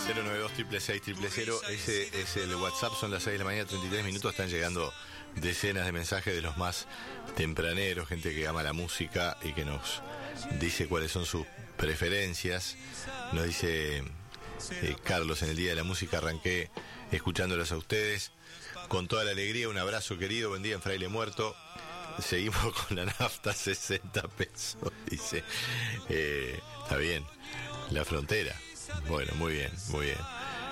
092-666-000, ese es el WhatsApp, son las 6 de la mañana, 33 minutos, están llegando decenas de mensajes de los más tempraneros, gente que ama la música y que nos dice cuáles son sus preferencias. Nos dice Carlos, en el Día de la Música arranqué escuchándolos a ustedes con toda la alegría. Un abrazo querido, buen día en Fraile Muerto. Seguimos con la nafta, 60 pesos, dice. Está bien, la frontera. Bueno, muy bien, muy bien.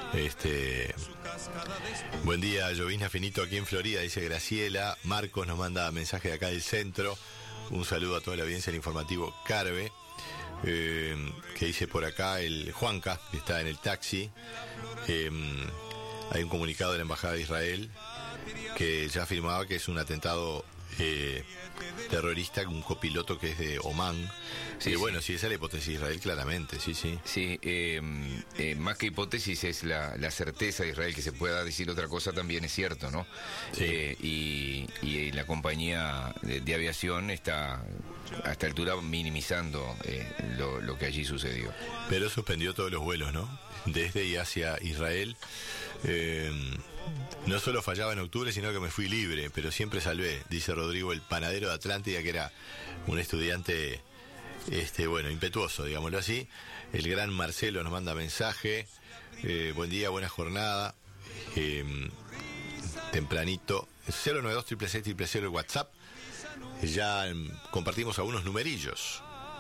Buen día, llovizna finito aquí en Florida, dice Graciela. Marcos nos manda mensaje de acá del centro. Un saludo a toda la audiencia del informativo Carve. Que dice por acá el Juanca, que está en el taxi. Hay un comunicado de la Embajada de Israel que ya afirmaba que es un atentado terrorista, un copiloto que es de Omán. Sí, bueno, sí, esa es la hipótesis de Israel, claramente, sí. Sí, más que hipótesis es la certeza de Israel. Que se pueda decir otra cosa también es cierto, ¿no? Sí. Y la compañía de aviación está a esta altura minimizando lo que allí sucedió. Pero suspendió todos los vuelos, ¿no? Desde y hacia Israel. No solo fallaba en octubre, sino que me fui libre, pero siempre salvé, dice Rodrigo, el panadero de Atlántida, que era un estudiante, impetuoso, digámoslo así. El gran Marcelo nos manda mensaje. Buen día, buena jornada. Tempranito, 092-666-000 el WhatsApp. Ya compartimos algunos numerillos.